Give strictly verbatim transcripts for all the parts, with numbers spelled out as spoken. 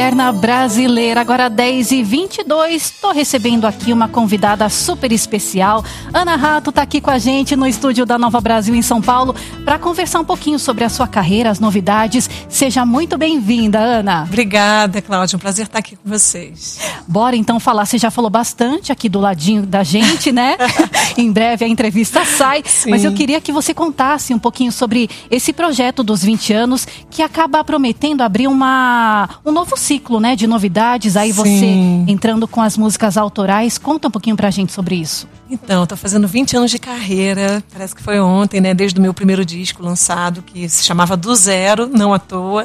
Brasileira, agora dez e vinte e dois, estou recebendo aqui uma convidada super especial. Ana Rato está aqui com a gente no estúdio da Nova Brasil em São Paulo para conversar um pouquinho sobre a sua carreira, as novidades. Seja muito bem-vinda, Ana. Obrigada, Cláudia, um prazer estar aqui com vocês. Bora então falar, você já falou bastante aqui do ladinho da gente, né? Em breve a entrevista sai, Sim. Mas eu queria que você contasse um pouquinho sobre esse projeto dos vinte anos que acaba prometendo abrir uma, um novo ciclo, né, de novidades, aí você Sim. entrando com as músicas autorais. Conta um pouquinho pra gente sobre isso. Então, estou fazendo vinte anos de carreira, parece que foi ontem, né, desde o meu primeiro disco lançado, que se chamava Do Zero, não à toa.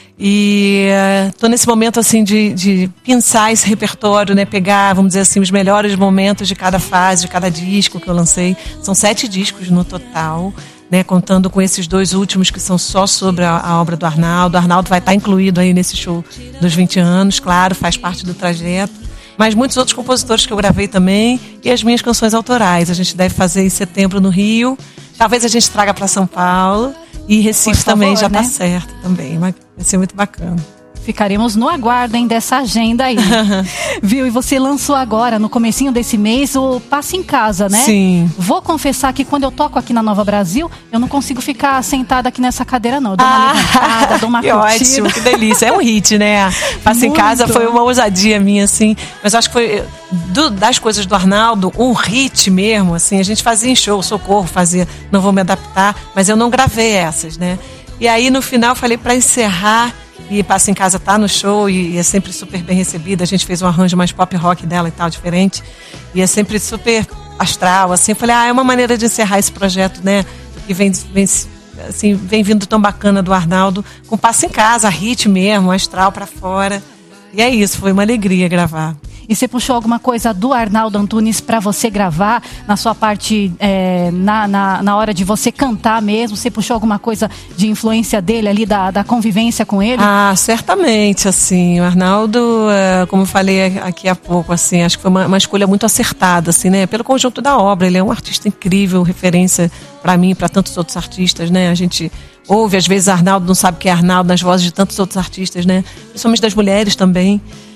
E estou uh, nesse momento assim de, de pensar esse repertório, né, pegar, vamos dizer assim, os melhores momentos de cada fase, de cada disco que eu lancei. São sete discos no total, né, contando com esses dois últimos que são só sobre a, a obra do Arnaldo. O Arnaldo vai estar incluído aí nesse show dos vinte anos, claro, faz parte do trajeto. Mas muitos outros compositores que eu gravei também e as minhas canções autorais. A gente deve fazer em setembro no Rio. Talvez a gente traga para São Paulo. E Recife favor, também já está né? certo também. Vai ser muito bacana. Ficaremos no aguardo, hein, dessa agenda aí. Viu? E você lançou agora, no comecinho desse mês, o Passa em Casa, né? Sim. Vou confessar que quando eu toco aqui na Nova Brasil, eu não consigo ficar sentada aqui nessa cadeira, não. Eu dou uma Ah, levantada, dou uma que curtida. ótimo, que delícia. É um hit, né? Passa em Muito. Casa foi uma ousadia minha, assim. Mas acho que foi do, das coisas do Arnaldo, um hit mesmo, assim. A gente fazia em show, Socorro fazia Não Vou Me Adaptar, mas eu não gravei essas, né? E aí, no final, falei para encerrar. E Passa em Casa tá no show e é sempre super bem recebida. A gente fez um arranjo mais pop rock dela e tal, diferente. E é sempre super astral, assim. Eu falei, ah, é uma maneira de encerrar esse projeto, né? Que vem, vem, assim, vem vindo tão bacana do Arnaldo, com Passa em Casa, hit mesmo, astral pra fora. E é isso, foi uma alegria gravar. E você puxou alguma coisa do Arnaldo Antunes para você gravar na sua parte, é, na, na, na hora de você cantar mesmo? Você puxou alguma coisa de influência dele ali, da, da convivência com ele? Ah, certamente, assim, o Arnaldo, como eu falei aqui há pouco, assim, acho que foi uma, uma escolha muito acertada, assim, né, pelo conjunto da obra. Ele é um artista incrível, referência para mim e para tantos outros artistas, né, a gente ouve, às vezes, Arnaldo não sabe o que é Arnaldo nas vozes de tantos outros artistas, né, principalmente das mulheres também.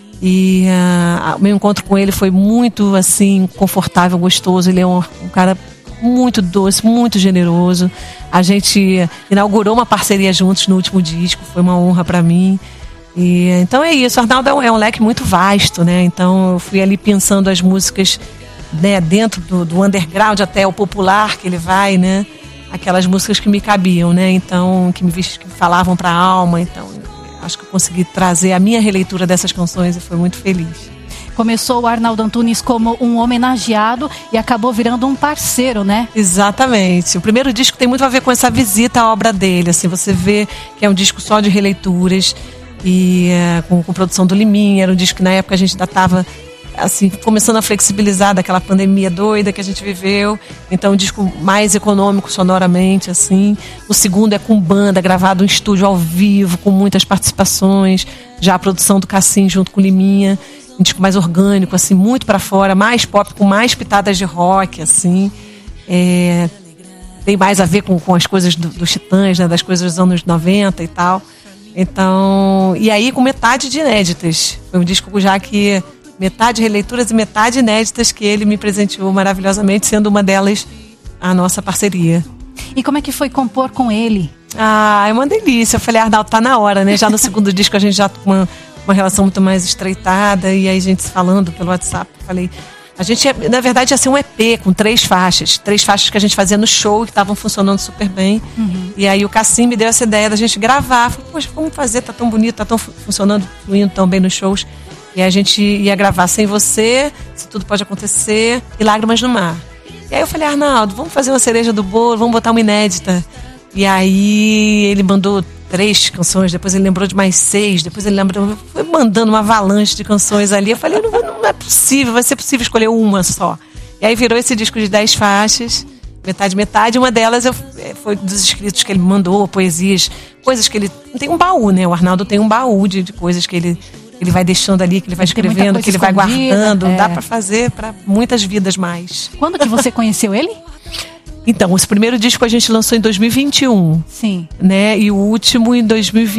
E uh, o meu encontro com ele foi muito, assim, confortável, gostoso. Ele é um, um cara muito doce, muito generoso. A gente inaugurou uma parceria juntos no último disco, foi uma honra para mim. E, então é isso, o Arnaldo é um, é um leque muito vasto, né? Então eu fui ali pensando as músicas, né, dentro do, do underground até o popular que ele vai, né? Aquelas músicas que me cabiam, né? Então, que me, que me falavam para a alma, então... Acho que eu consegui trazer a minha releitura dessas canções e foi muito feliz. Começou o Arnaldo Antunes como um homenageado e acabou virando um parceiro, né? Exatamente. O primeiro disco tem muito a ver com essa visita à obra dele. Assim, você vê que é um disco só de releituras e é, com, com produção do Liminha. Era um disco que na época a gente ainda estava... assim, começando a flexibilizar daquela pandemia doida que a gente viveu. Então, um disco mais econômico sonoramente, assim. O segundo é com banda, gravado em estúdio ao vivo, com muitas participações. Já a produção do Cassim junto com o Liminha. Um disco mais orgânico, assim, muito pra fora, mais pop, com mais pitadas de rock, assim. É, tem mais a ver com, com as coisas do, dos Titãs, né, das coisas dos anos noventa e tal. Então, e aí com metade de inéditas. Foi um disco já que... metade releituras e metade inéditas que ele me presenteou maravilhosamente, sendo uma delas a nossa parceria. E como é que foi compor com ele? Ah, é uma delícia. Eu falei, Arnaldo, tá na hora, né? Já no segundo disco a gente já com uma, uma relação muito mais estreitada, e aí a gente se falando pelo WhatsApp, eu falei... A gente, na verdade, ia ser um E P com três faixas. Três faixas que a gente fazia no show, que estavam funcionando super bem. Uhum. E aí o Cassim me deu essa ideia da gente gravar. Falei, poxa, vamos fazer, tá tão bonito, tá tão funcionando, fluindo tão bem nos shows. E a gente ia gravar Sem Você, Se Tudo Pode Acontecer e Lágrimas no Mar. E aí eu falei, Arnaldo, vamos fazer uma cereja do bolo, vamos botar uma inédita. E aí ele mandou três canções, depois ele lembrou de mais seis, depois ele lembrou, foi mandando uma avalanche de canções ali. Eu falei, não, não é possível, vai ser possível escolher uma só. E aí virou esse disco de dez faixas, metade, metade. Uma delas eu, foi dos escritos que ele me mandou, poesias, coisas que ele... Tem um baú, né? O Arnaldo tem um baú de, de coisas que ele... ele vai deixando ali, que ele vai escrevendo, que ele vai guardando. É. Dá para fazer para muitas vidas mais. Quando que você conheceu ele? Então, esse primeiro disco a gente lançou em dois mil e vinte e um. Sim. Né? E o último em dois mil e vinte.